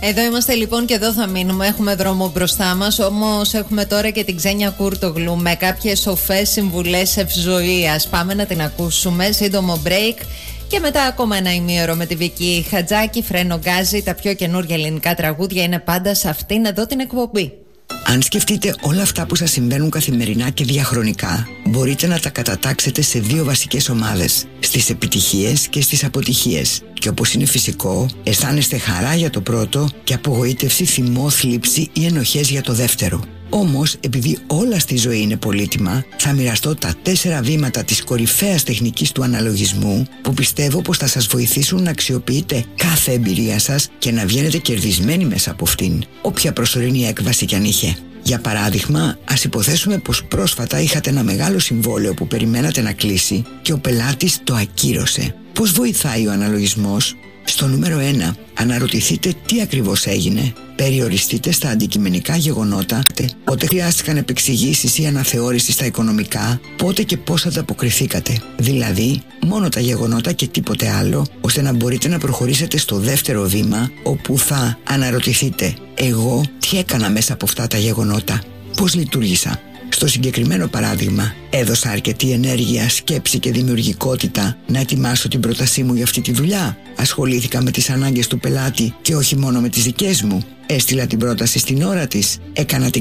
Εδώ είμαστε λοιπόν και εδώ θα μείνουμε. Έχουμε δρόμο μπροστά μας. Όμως έχουμε τώρα και την Ξένια Κούρτογλου με κάποιες σοφές συμβουλές ευζοίας. Πάμε να την ακούσουμε. Σύντομο break. Και μετά ακόμα ένα ημίωρο με τη Βική Χατζάκη. Φρένο γκάζι. Τα πιο καινούργια ελληνικά τραγούδια είναι πάντα σε αυτήν εδώ την εκπομπή. Αν σκεφτείτε όλα αυτά που σας συμβαίνουν καθημερινά και διαχρονικά, μπορείτε να τα κατατάξετε σε δύο βασικές ομάδες: στις επιτυχίες και στις αποτυχίες. Και όπως είναι φυσικό, αισθάνεστε χαρά για το πρώτο και απογοήτευση, θυμό, θλίψη ή ενοχές για το δεύτερο. Όμως, επειδή όλα στη ζωή είναι πολύτιμα, θα μοιραστώ τα 4 βήματα της κορυφαίας τεχνικής του αναλογισμού που πιστεύω πως θα σας βοηθήσουν να αξιοποιείτε κάθε εμπειρία σας και να βγαίνετε κερδισμένοι μέσα από αυτήν, όποια προσωρινή έκβαση κι αν είχε. Για παράδειγμα, ας υποθέσουμε πως πρόσφατα είχατε ένα μεγάλο συμβόλαιο που περιμένατε να κλείσει και ο πελάτης το ακύρωσε. Πώς βοηθάει ο αναλογισμός? Στο νούμερο 1, αναρωτηθείτε τι ακριβώς έγινε. Περιοριστείτε στα αντικειμενικά γεγονότα, πότε χρειάστηκαν επεξηγήσεις ή αναθεώρηση στα οικονομικά, πότε και πώς ανταποκριθήκατε. Δηλαδή, μόνο τα γεγονότα και τίποτε άλλο, ώστε να μπορείτε να προχωρήσετε στο δεύτερο βήμα, όπου θα αναρωτηθείτε: εγώ τι έκανα μέσα από αυτά τα γεγονότα, πώς λειτουργήσα. Στο συγκεκριμένο παράδειγμα, έδωσα αρκετή ενέργεια, σκέψη και δημιουργικότητα να ετοιμάσω την πρότασή μου για αυτή τη δουλειά. Ασχολήθηκα με τις ανάγκες του πελάτη και όχι μόνο με τις δικές μου. Έστειλα την πρόταση στην ώρα της. Έκανα την